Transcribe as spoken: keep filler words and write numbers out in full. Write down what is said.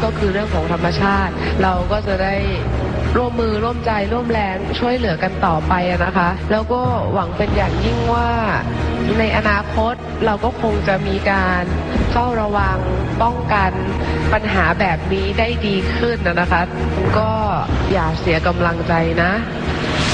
ก็คือเรื่องของธรรมชาติเราก็จะได้ร่วมมือร่วมใจร่วมแรงช่วยเหลือกันต่อไปนะคะแล้วก็หวังเป็นอย่างยิ่งว่าในอนาคตเราก็คงจะมีการเฝ้าระวังป้องกันปัญหาแบบนี้ได้ดีขึ้นนะคะก็อย่าเสียกำลังใจนะ